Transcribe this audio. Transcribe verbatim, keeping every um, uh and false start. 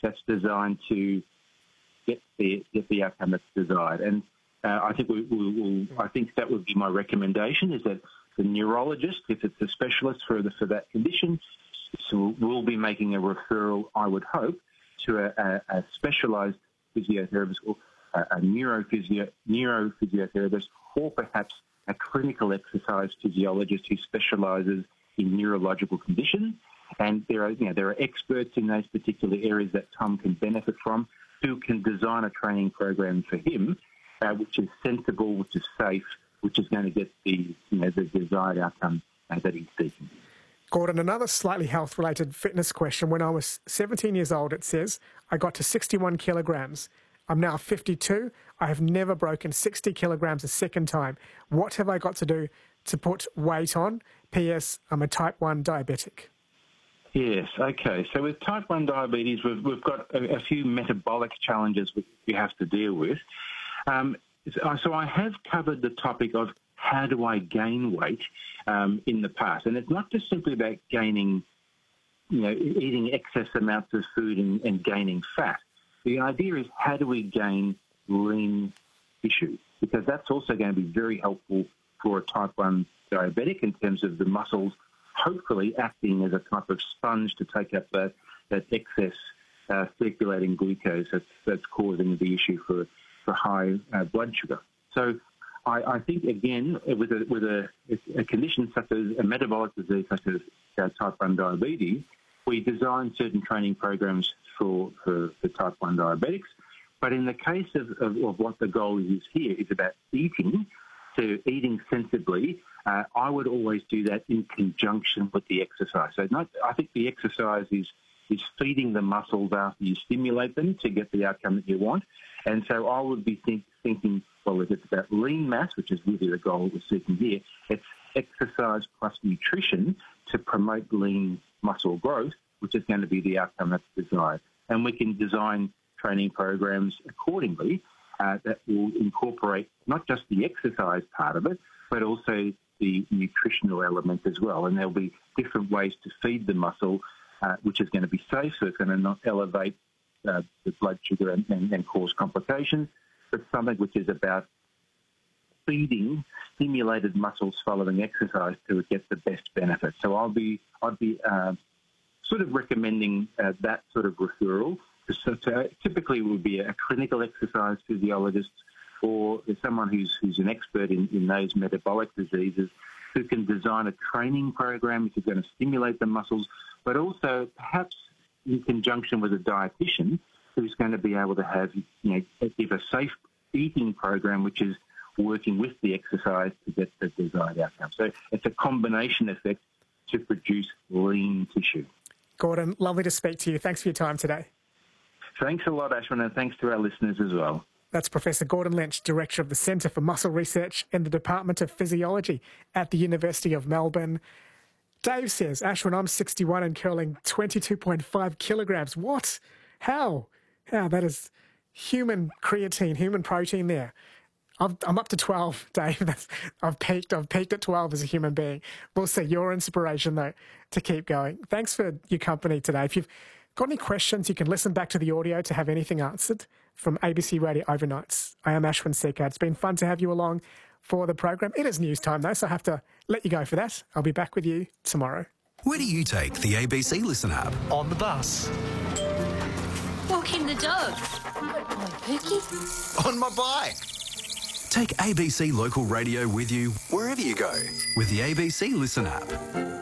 that's designed to get the get the outcome that's desired. And uh, I think we, we will. I think that would be my recommendation: is that the neurologist, if it's a specialist for the, for that condition, so will be making a referral, I would hope, to a, a, a specialised physiotherapist or a, a neurophysio, neurophysiotherapist, or perhaps a clinical exercise physiologist who specialises in neurological conditions. And there are, you know, there are experts in those particular areas that Tom can benefit from, who can design a training program for him, uh, which is sensible, which is safe, which is going to get the, you know, the desired outcome uh, that he's seeking. Gordon, another slightly health-related fitness question. When I was seventeen years old, it says, I got to sixty-one kilograms. I'm now fifty-two. I have never broken sixty kilograms a second time. What have I got to do to put weight on? P S. I'm a type one diabetic. Yes, okay. So with type one diabetes, we've, we've got a, a few metabolic challenges we, we have to deal with. Um, so I have covered the topic of how do I gain weight um, in the past. And it's not just simply about gaining, you know, eating excess amounts of food and, and gaining fat. The idea is how do we gain lean tissue? Because that's also going to be very helpful for a type one diabetic in terms of the muscles hopefully acting as a type of sponge to take up that, that excess uh, circulating glucose that's, that's causing the issue for, for high uh, blood sugar. So I, I think, again, with a, with a, a condition such as a metabolic disease such as uh, type one diabetes, we design certain training programs for, for, for type one diabetics. But in the case of, of, of what the goal is here is about eating, so eating sensibly, uh, I would always do that in conjunction with the exercise. So not, I think the exercise is, is feeding the muscles after you stimulate them to get the outcome that you want. And so I would be think, thinking, well, if it's about lean mass, which is really the goal we're seeking here, it's exercise plus nutrition to promote lean muscle growth, which is going to be the outcome that's desired. And we can design training programs accordingly uh, that will incorporate not just the exercise part of it, but also the nutritional element as well. And there'll be different ways to feed the muscle, uh, which is going to be safe, so it's going to not elevate uh, the blood sugar and, and, and cause complications, but something which is about feeding stimulated muscles following exercise to get the best benefit. So I'll be, I'd be uh, sort of recommending uh, that sort of referral. So to, typically it would be a clinical exercise physiologist or someone who's, who's an expert in, in those metabolic diseases who can design a training program which is going to stimulate the muscles, but also perhaps in conjunction with a dietitian who's going to be able to have, you know, give a safe eating program which is working with the exercise to get the desired outcome. So it's a combination effect to produce lean tissue. Gordon, lovely to speak to you. Thanks for your time today. Thanks a lot, Ashwin, and thanks to our listeners as well. That's Professor Gordon Lynch, Director of the Centre for Muscle Research in the Department of Physiology at the University of Melbourne. Dave says, Ashwin, I'm sixty-one and curling twenty-two point five kilograms. What? How? How? That is human creatine, human protein there. I've, I'm up to twelve, Dave. That's, I've peaked. I've peaked at twelve as a human being. We'll see. Your inspiration, though, to keep going. Thanks for your company today. If you've got any questions, you can listen back to the audio to have anything answered from A B C Radio Overnights. I am Ashwin Sekhar. It's been fun to have you along for the program. It is news time, though, so I have to let you go for that. I'll be back with you tomorrow. Where do you take the A B C Listen app? On the bus. Walking the dog. On Pookie. On my bike. Take A B C Local Radio with you wherever you go with the A B C Listen app.